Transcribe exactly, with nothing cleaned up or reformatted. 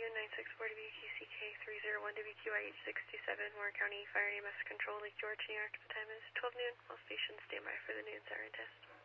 nine six four W Q C K three zero one W Q I H sixty-seven, Warren County Fire E M S Control, Lake George, New York. The time is twelve noon. All stations stand by for the noon siren test.